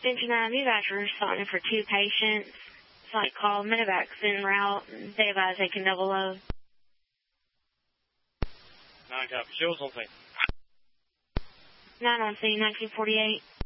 Extension 9, you guys were responding for 2 patients. It's like call medevac's en route, and they advise they can double load. 9 copy. Show us on scene. 9 on scene, 1948.